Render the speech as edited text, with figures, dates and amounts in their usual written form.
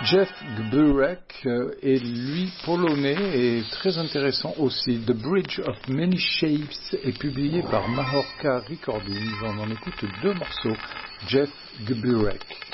Jeff Gburek est lui polonais et très intéressant aussi. The Bridge of Many Shapes est publié par Mahorka Recordings. On en écoute deux morceaux. Jeff Gburek.